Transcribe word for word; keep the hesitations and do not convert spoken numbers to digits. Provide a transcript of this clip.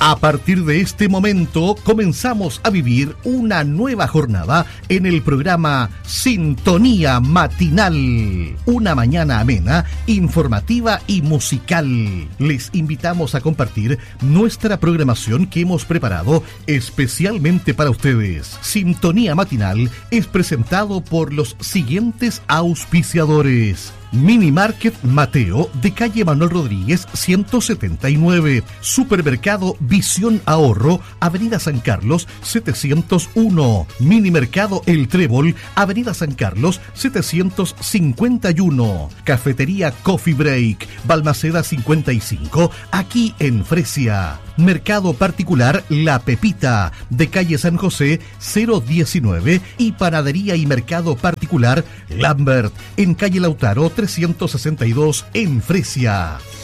A partir de este momento comenzamos a vivir una nueva jornada en el programa Sintonía Matinal. Una mañana amena, informativa y musical. Les invitamos a compartir nuestra programación que hemos preparado especialmente para ustedes. Sintonía Matinal es presentado por los siguientes auspiciadores. Mini Market Mateo de calle Manuel Rodríguez ciento setenta y nueve. Supermercado Visión Ahorro, avenida San Carlos setecientos uno. Mini Mercado El Trébol, avenida San Carlos setecientos cincuenta y uno. Cafetería Coffee Break, Balmaceda cincuenta y cinco, aquí en Fresia. Mercado Particular La Pepita, de calle San José cero diecinueve. Y Panadería y Mercado Particular Lambert, en calle Lautaro trescientos sesenta y dos en Fresia.